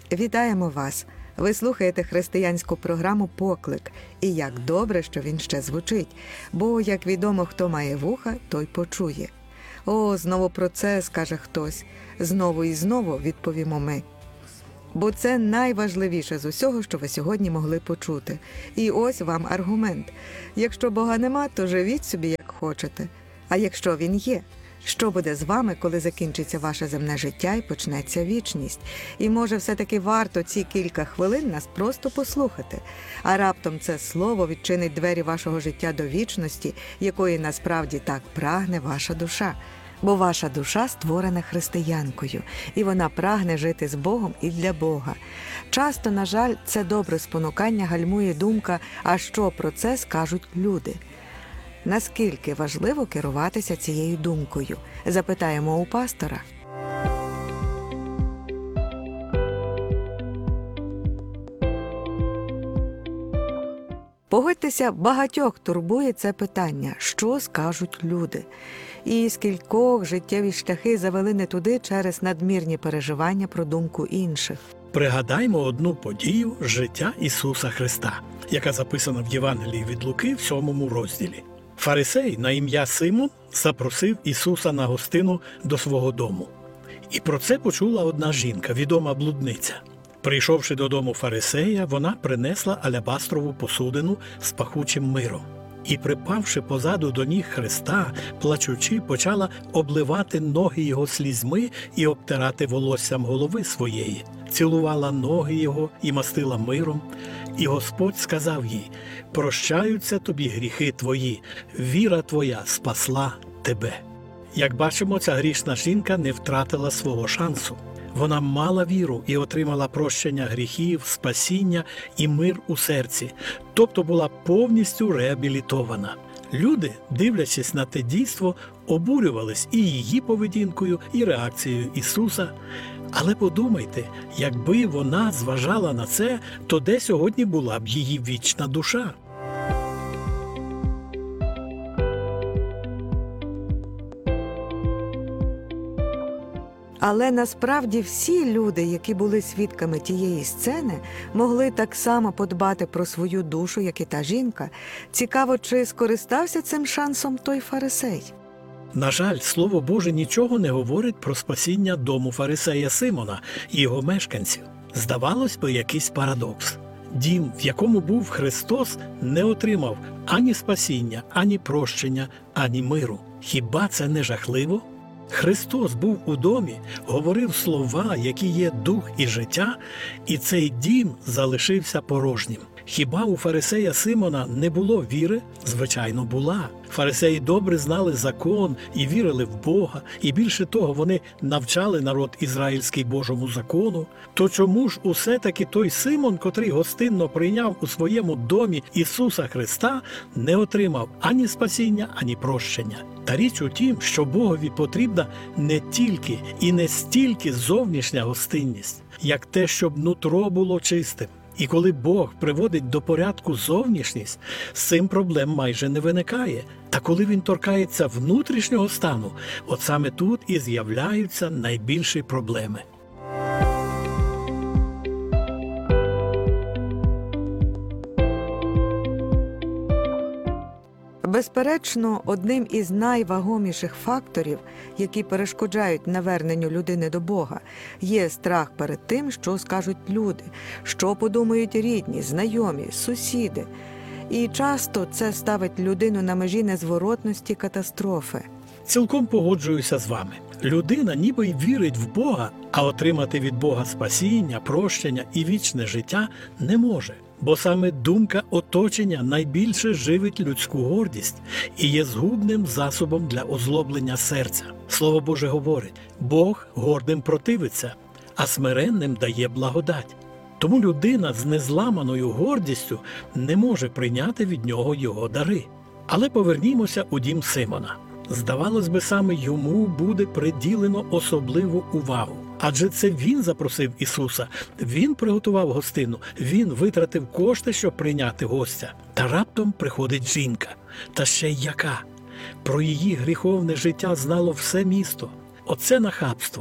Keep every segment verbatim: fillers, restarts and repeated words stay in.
Вітаємо вас! Ви слухаєте християнську програму «Поклик». І як добре, що він ще звучить. Бо, як відомо, хто має вуха, той почує. О, знову про це скаже хтось. Знову і знову відповімо ми. Бо це найважливіше з усього, що ви сьогодні могли почути. І ось вам аргумент. Якщо Бога нема, то живіть собі як хочете. А якщо Він є? Що буде з вами, коли закінчиться ваше земне життя і почнеться вічність? І може все-таки варто ці кілька хвилин нас просто послухати. А раптом це слово відчинить двері вашого життя до вічності, якої насправді так прагне ваша душа. Бо ваша душа створена християнкою, і вона прагне жити з Богом і для Бога. Часто, на жаль, це добре спонукання гальмує думка, а що про це скажуть люди? Наскільки важливо керуватися цією думкою? Запитаємо у пастора. Погодьтеся, багатьох турбує це питання, що скажуть люди. І скількох життєві шляхи завели не туди через надмірні переживання про думку інших. Пригадаймо одну подію з життя Ісуса Христа, яка записана в Євангелії від Луки в сьомому розділі. Фарисей на ім'я Симон запросив Ісуса на гостину до свого дому. І про це почула одна жінка, відома блудниця. Прийшовши додому фарисея, вона принесла алябастрову посудину з пахучим миром. І, припавши позаду до ніг Христа, плачучи, почала обливати ноги його слізьми і обтирати волоссям голови своєї. Цілувала ноги його і мастила миром. І Господь сказав їй: «Прощаються тобі гріхи твої, віра твоя спасла тебе». Як бачимо, ця грішна жінка не втратила свого шансу. Вона мала віру і отримала прощення гріхів, спасіння і мир у серці, тобто була повністю реабілітована. Люди, дивлячись на те дійство, обурювались і її поведінкою, і реакцією Ісуса. Але подумайте, якби вона зважала на це, то де сьогодні була б її вічна душа? Але насправді всі люди, які були свідками тієї сцени, могли так само подбати про свою душу, як і та жінка. Цікаво, чи скористався цим шансом той фарисей? На жаль, Слово Боже нічого не говорить про спасіння дому фарисея Симона і його мешканців. Здавалось би, якийсь парадокс. Дім, в якому був Христос, не отримав ані спасіння, ані прощення, ані миру. Хіба це не жахливо? Христос був у домі, говорив слова, які є дух і життя, і цей дім залишився порожнім. Хіба у фарисея Симона не було віри? Звичайно, була. Фарисеї добре знали закон і вірили в Бога, і більше того, вони навчали народ ізраїльський Божому закону. То чому ж усе-таки той Симон, котрий гостинно прийняв у своєму домі Ісуса Христа, не отримав ані спасіння, ані прощення? Та річ у тім, що Богові потрібна не тільки і не стільки зовнішня гостинність, як те, щоб нутро було чистим. І коли Бог приводить до порядку зовнішність, з цим проблем майже не виникає. Та коли Він торкається внутрішнього стану, от саме тут і з'являються найбільші проблеми. Безперечно, одним із найвагоміших факторів, які перешкоджають наверненню людини до Бога, є страх перед тим, що скажуть люди, що подумають рідні, знайомі, сусіди. І часто це ставить людину на межі незворотності катастрофи. Цілком погоджуюся з вами. Людина ніби й вірить в Бога, а отримати від Бога спасіння, прощення і вічне життя не може. Бо саме думка оточення найбільше живить людську гордість і є згубним засобом для озлоблення серця. Слово Боже говорить: Бог гордим противиться, а смиренним дає благодать. Тому людина з незламаною гордістю не може прийняти від нього його дари. Але повернімося у дім Симона. Здавалось би, саме йому буде приділено особливу увагу. Адже це він запросив Ісуса, він приготував гостину, він витратив кошти, щоб прийняти гостя. Та раптом приходить жінка. Та ще й яка! Про її гріховне життя знало все місто. Оце нахабство.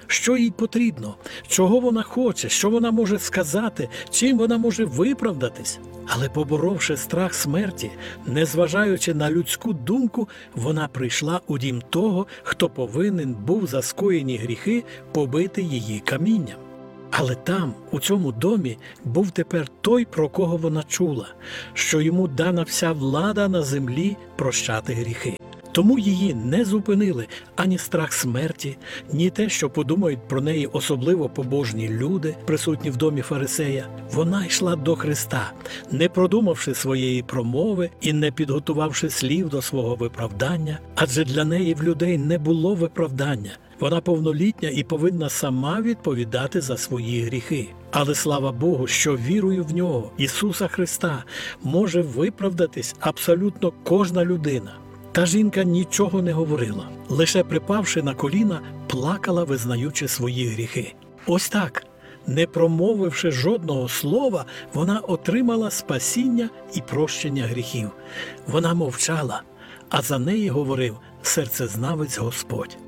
що їй потрібно, чого вона хоче, що вона може сказати, чим вона може виправдатись. Але поборовши страх смерті, незважаючи на людську думку, вона прийшла у дім того, хто повинен був за скоєні гріхи побити її камінням. Але там, у цьому домі, був тепер той, про кого вона чула, що йому дана вся влада на землі прощати гріхи. Тому її не зупинили ані страх смерті, ні те, що подумають про неї особливо побожні люди, присутні в домі фарисея. Вона йшла до Христа, не продумавши своєї промови і не підготувавши слів до свого виправдання, адже для неї в людей не було виправдання. Вона повнолітня і повинна сама відповідати за свої гріхи. Але слава Богу, що вірою в Нього, Ісуса Христа, може виправдатись абсолютно кожна людина. Та жінка нічого не говорила, лише припавши на коліна, плакала, визнаючи свої гріхи. Ось так, не промовивши жодного слова, вона отримала спасіння і прощення гріхів. Вона мовчала, а за неї говорив серцезнавець Господь.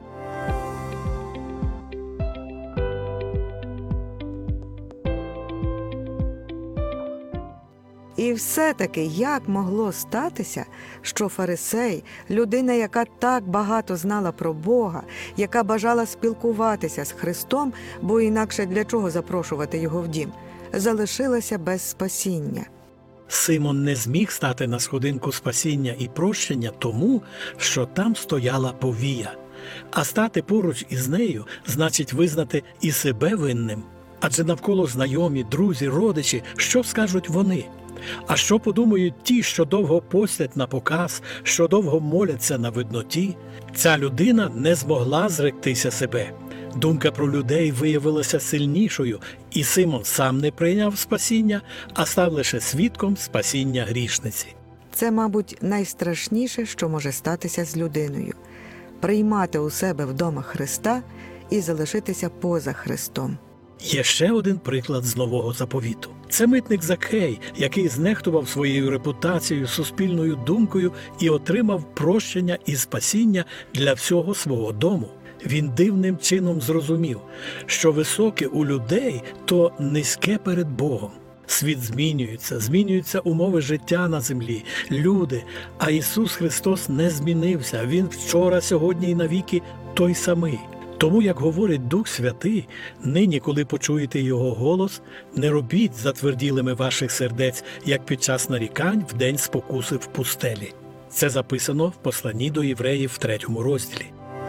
І все-таки як могло статися, що фарисей, людина, яка так багато знала про Бога, яка бажала спілкуватися з Христом, бо інакше для чого запрошувати його в дім, залишилася без спасіння? Симон не зміг стати на сходинку спасіння і прощення тому, що там стояла повія. А стати поруч із нею значить визнати і себе винним. Адже навколо знайомі, друзі, родичі, що скажуть вони? А що подумають ті, що довго постять на показ, що довго моляться на видноті? Ця людина не змогла зректися себе. Думка про людей виявилася сильнішою, і Симон сам не прийняв спасіння, а став лише свідком спасіння грішниці. Це, мабуть, найстрашніше, що може статися з людиною – приймати у себе вдома Христа і залишитися поза Христом. Є ще один приклад з Нового Заповіту. Це митник Закхей, який знехтував своєю репутацією, суспільною думкою і отримав прощення і спасіння для всього свого дому. Він дивним чином зрозумів, що високе у людей – то низьке перед Богом. Світ змінюється, змінюються умови життя на землі, люди, а Ісус Христос не змінився. Він вчора, сьогодні і навіки той самий. Тому, як говорить Дух Святий, нині, коли почуєте Його голос, не робіть затверділими ваших сердець, як під час нарікань в день спокуси в пустелі. Це записано в посланні до євреїв в третьому розділі.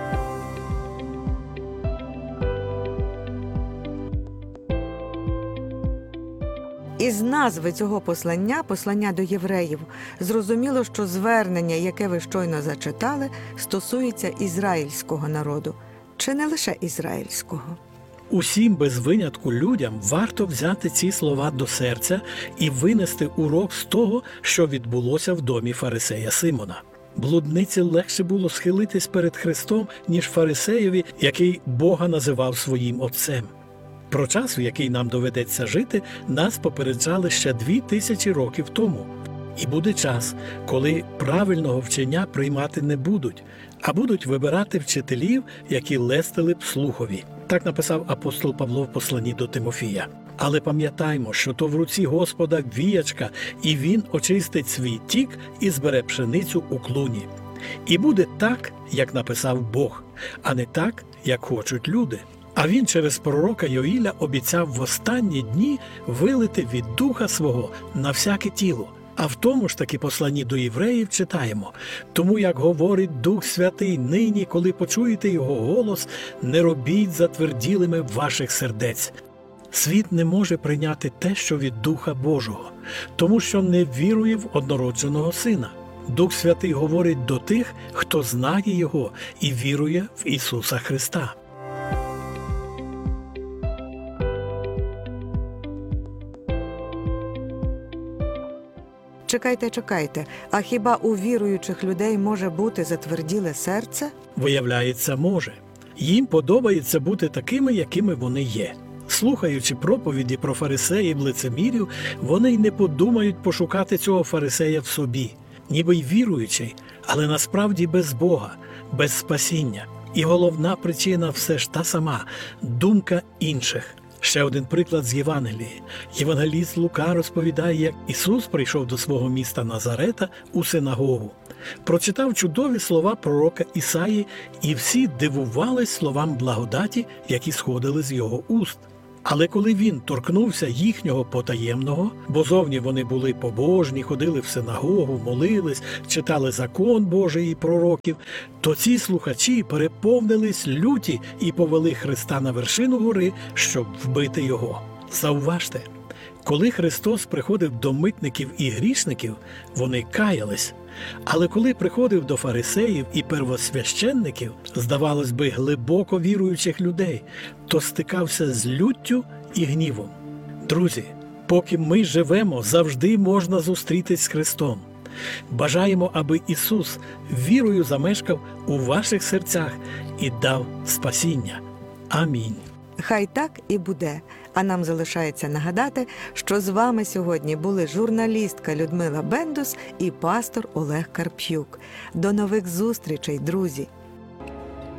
Із назви цього послання, послання до євреїв, зрозуміло, що звернення, яке ви щойно зачитали, стосується ізраїльського народу. Чи не лише ізраїльського? Усім без винятку людям варто взяти ці слова до серця і винести урок з того, що відбулося в домі фарисея Симона. Блудниці легше було схилитись перед Христом, ніж фарисеєві, який Бога називав своїм отцем. Про час, в який нам доведеться жити, нас попереджали ще дві тисячі років тому. І буде час, коли правильного вчення приймати не будуть, а будуть вибирати вчителів, які лестили б слухові. Так написав апостол Павло в посланні до Тимофія. Але пам'ятаймо, що то в руці Господа віячка, і Він очистить свій тік і збере пшеницю у клуні. І буде так, як написав Бог, а не так, як хочуть люди. А Він через пророка Йоїля обіцяв в останні дні вилити від духа свого на всяке тіло. А в тому ж таки посланні до євреїв читаємо: «Тому, як говорить Дух Святий, нині, коли почуєте Його голос, не робіть затверділими ваших сердець». Світ не може прийняти те, що від Духа Божого, тому що не вірує в однородженого Сина. Дух Святий говорить до тих, хто знає Його і вірує в Ісуса Христа. Чекайте, чекайте, а хіба у віруючих людей може бути затверділе серце? Виявляється, може. Їм подобається бути такими, якими вони є. Слухаючи проповіді про фарисеїв-лицемірів, вони й не подумають пошукати цього фарисея в собі. Ніби й віруючий, але насправді без Бога, без спасіння. І головна причина все ж та сама – думка інших. Ще один приклад з Євангелії. Євангеліст Лука розповідає, як Ісус прийшов до свого міста Назарета у синагогу. Прочитав чудові слова пророка Ісаї, і всі дивувались словам благодаті, які сходили з його уст. Але коли він торкнувся їхнього потаємного, бо зовні вони були побожні, ходили в синагогу, молились, читали закон Божий і пророків, то ці слухачі переповнились люті і повели Христа на вершину гори, щоб вбити його. Зауважте, коли Христос приходив до митників і грішників, вони каялись. Але коли приходив до фарисеїв і первосвященників, здавалось би, глибоко віруючих людей, то стикався з люттю і гнівом. Друзі, поки ми живемо, завжди можна зустрітись з Христом. Бажаємо, аби Ісус вірою замешкав у ваших серцях і дав спасіння. Амінь. Хай так і буде. А нам залишається нагадати, що з вами сьогодні були журналістка Людмила Бендус і пастор Олег Карп'юк. До нових зустрічей, друзі!